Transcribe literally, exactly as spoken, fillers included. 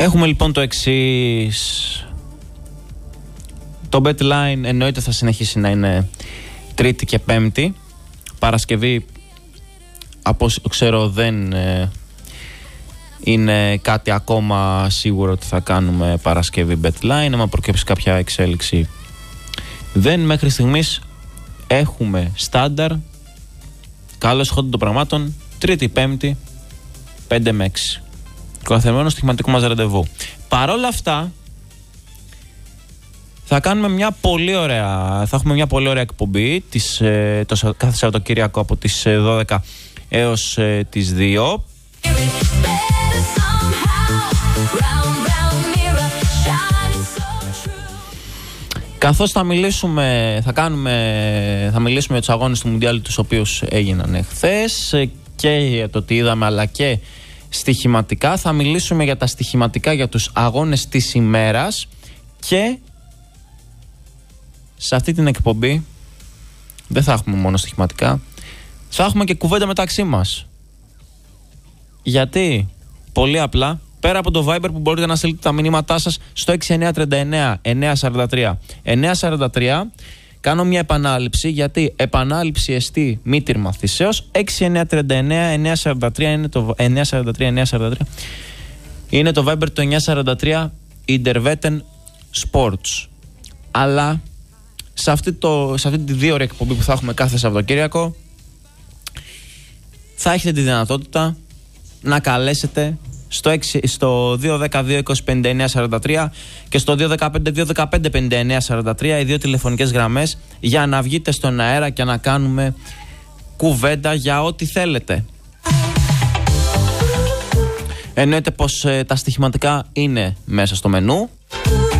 Έχουμε λοιπόν το εξής. Το BetLine εννοείται θα συνεχίσει να είναι Τρίτη και Πέμπτη. Παρασκευή, από όσο ξέρω, δεν ε, είναι κάτι ακόμα σίγουρο ότι θα κάνουμε Παρασκευή BetLine. Άμα προκύψει κάποια εξέλιξη, δεν. Μέχρι στιγμής έχουμε στάνταρ καλώς χόντων των πραγμάτων Τρίτη, Πέμπτη, πέντε με έξι. Καθεμένο στοιχηματικό μας ραντεβού. Παρόλα αυτά, θα κάνουμε μια πολύ ωραία, θα έχουμε μια πολύ ωραία εκπομπή τις, ε, το, κάθε Σαββατοκύριακο από τις δώδεκα έως ε, τις δύο. Καθώς θα μιλήσουμε, θα κάνουμε, θα μιλήσουμε για τους αγώνες του Μουντιάλ, τους οποίους έγιναν χθες, και για το τι είδαμε, αλλά και στοιχηματικά. Θα μιλήσουμε για τα στοιχηματικά για τους αγώνες της ημέρας, και σε αυτή την εκπομπή δεν θα έχουμε μόνο στοιχηματικά, θα έχουμε και κουβέντα μεταξύ μας. Γιατί? Πολύ απλά, πέρα από το Viber που μπορείτε να στείλετε τα μηνύματά σας στο έξι εννιά τρία εννέα εννέα σαράντα τρία εννέα σαράντα τρία. Κάνω μια επανάληψη, γιατί επανάληψη εστί μη τυρμαθήσεως. έξι εννιά τρία εννέα εννέα σαράντα τρία είναι το εννέα σαράντα τρία εννέα σαράντα τρία. Είναι το Viber του εννέα σαράντα τρία Interveten Sports. Αλλά σε αυτή, το, σε αυτή τη δύο ώρια εκπομπή που θα έχουμε κάθε Σαββατοκύριακο, θα έχετε τη δυνατότητα να καλέσετε στο, έξι, στο δύο ένα δύο δύο πέντε εννέα σαράντα τρία και στο δύο ένα πέντε δύο ένα πέντε πέντε εννέα σαράντα τρία, οι δύο τηλεφωνικές γραμμές, για να βγείτε στον αέρα και να κάνουμε κουβέντα για ό,τι θέλετε. Εννοείται πως ε, τα στοιχηματικά είναι μέσα στο μενού.